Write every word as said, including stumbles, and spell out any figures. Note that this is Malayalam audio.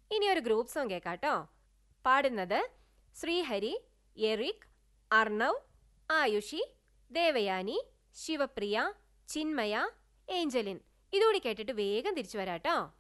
ഇനി ഒരു ഗ്രൂപ്പ് സോങ് കേൾക്കാട്ടോ. പാടുന്നത് ശ്രീഹരി, എറിക്, അർണവ്, ആയുഷി, ദേവയാനി, ശിവപ്രിയ, ചിന്മയ, ഏഞ്ചലിൻ. ഇതുകൂടി കേട്ടിട്ട് വേഗം തിരിച്ചു വരാട്ടോ.